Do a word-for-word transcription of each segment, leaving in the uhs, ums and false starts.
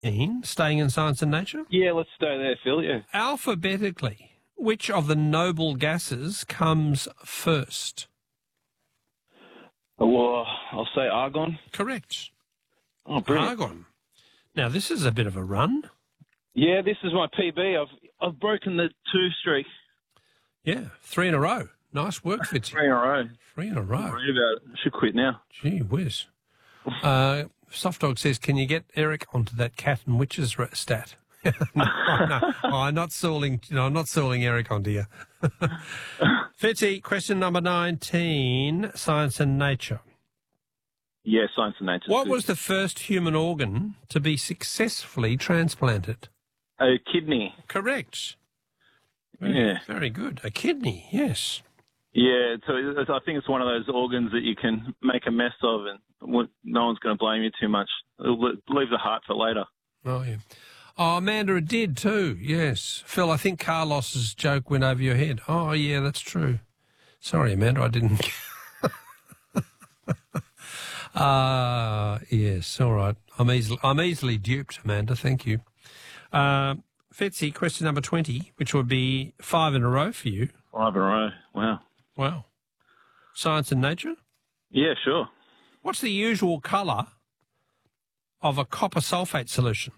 Ian, staying in science and nature? Yeah, let's stay there, Phil, yeah. Alphabetically, which of the noble gases comes first? Well, I'll say argon. Correct. Oh, brilliant. Argon. Now, this is a bit of a run. Yeah, this is my P B. I've I've broken the two streak. Yeah, three in a row. Nice work, Fitzy. Three in a row. Three in a row. Don't worry about it. I should quit now. Gee whiz. Uh, Soft Dog says, can you get Eric onto that cat and witches re- stat? no, no. Oh, I'm not stalling. No, I'm not stalling Eric onto you. Fitzy, question number nineteen: science and nature. Yeah, science and nature. What was the first human organ to be successfully transplanted? A kidney. Correct. Very, Yeah. very good. A kidney. Yes. Yeah, so it's, I think it's one of those organs that you can make a mess of, and no one's going to blame you too much. Leave the heart for later. Oh yeah. Oh, Amanda, it did too. Yes, Phil. I think Carlos's joke went over your head. Oh yeah, that's true. Sorry, Amanda, I didn't. Ah, uh, yes. All right. I'm easily I'm easily duped, Amanda. Thank you. Uh, Fitzy, question number twenty, which would be five in a row for you. Five in a row. Wow. Wow. Science and nature? Yeah, sure. What's the usual colour of a copper sulphate solution?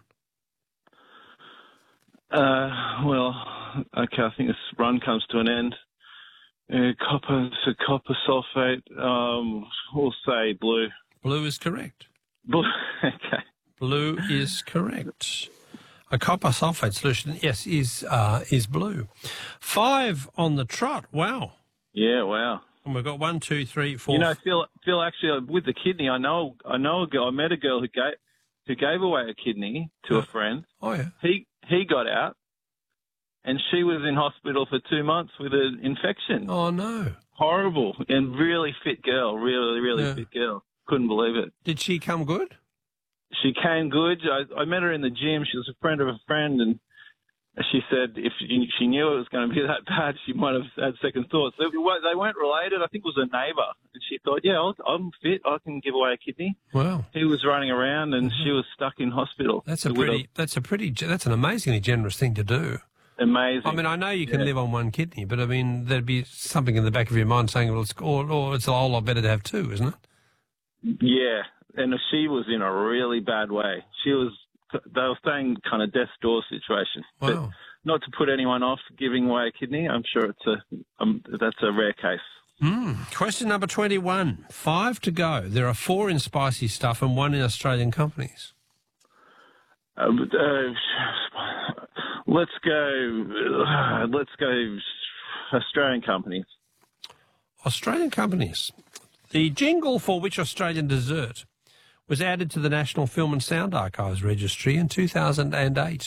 Uh, well, okay, I think this run comes to an end. Uh, copper, so copper sulphate, um, we'll say blue. Blue is correct. Blue, okay. Blue is correct. A copper sulphate solution, yes, is uh, is blue. Five on the trot. Wow. Yeah, wow. And we've got one, two, three, four. You know, Phil, Phil, actually, with the kidney, I know, I know a girl. I met a girl who gave who gave away a kidney to oh. a friend. Oh yeah. He he got out, and she was in hospital for two months with an infection. Oh no. Horrible, and really fit girl, really, really yeah. fit girl. Couldn't believe it. Did she come good? She came good. I, I met her in the gym. She was a friend of a friend, and she said if she knew it was going to be that bad, she might have had second thoughts. They, they weren't related. I think it was a neighbour. And she thought, yeah, I'll, I'm fit. I can give away a kidney. Wow. He was running around, and mm-hmm. she was stuck in hospital. That's a pretty. A, that's a pretty. That's an amazingly generous thing to do. Amazing. I mean, I know you can yeah. live on one kidney, but I mean, there'd be something in the back of your mind saying, well, it's, or, or it's a whole lot better to have two, isn't it? Yeah. And she was in a really bad way. She was, they were saying kind of death's door situation. Wow. But not to put anyone off giving away a kidney. I'm sure it's a, um, that's a rare case. Mm. Question number twenty-one. Five to go. There are four in spicy stuff and one in Australian companies. Uh, uh, let's go, uh, let's go Australian companies. Australian companies. The jingle for which Australian dessert was added to the National Film and Sound Archives Registry in two thousand eight.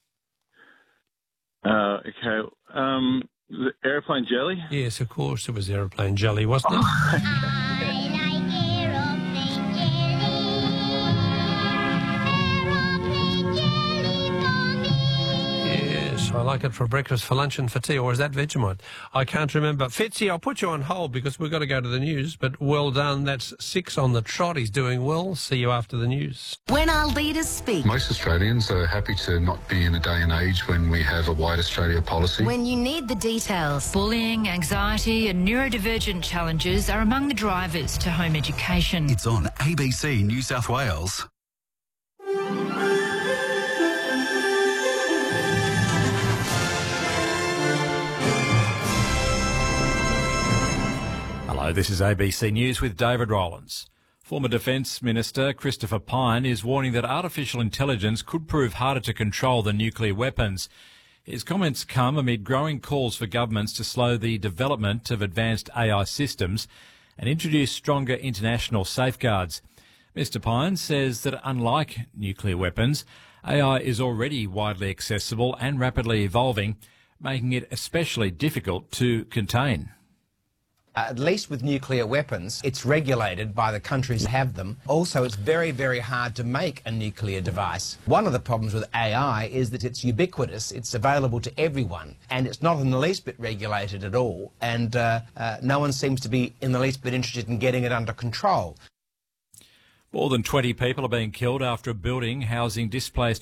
Uh, okay. Um, aeroplane jelly? Yes, of course it was aeroplane jelly, wasn't it? I like aeroplane jelly. Aeroplane jelly for me. Yes, I like it for breakfast, for lunch and for tea. Or is that Vegemite? I can't remember. Fitzy, I'll put you on hold because we've got to go to the news, but well done. That's six on the trot. He's doing well. See you after the news. When our leaders speak. Most Australians are happy to not be in a day and age when we have a White Australia policy. When you need the details. Bullying, anxiety and neurodivergent challenges are among the drivers to home education. It's on A B C New South Wales. Hello, this is A B C News with David Rowlands. Former Defence Minister Christopher Pyne is warning that artificial intelligence could prove harder to control than nuclear weapons. His comments come amid growing calls for governments to slow the development of advanced A I systems and introduce stronger international safeguards. Mister Pyne says that unlike nuclear weapons, A I is already widely accessible and rapidly evolving, making it especially difficult to contain. At least with nuclear weapons, it's regulated by the countries that have them. Also, it's very, very hard to make a nuclear device. One of the problems with A I is that it's ubiquitous, it's available to everyone, and it's not in the least bit regulated at all, and uh, uh, no one seems to be in the least bit interested in getting it under control. More than twenty people are being killed after a building housing displaced